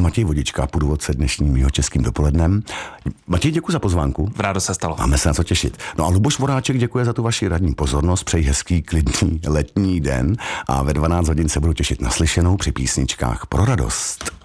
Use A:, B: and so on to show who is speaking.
A: Matěj Vodička, průvodce dnešním Jihočeským dopolednem. Matěj, děkuji za pozvánku.
B: Rádo se stalo.
A: Máme se na co těšit. No a Luboš Voráček děkuje za tu vaši radní pozornost, přeji hezký, klidný letní den a ve 12 hodin se budu těšit na slyšenou při písničkách pro radost.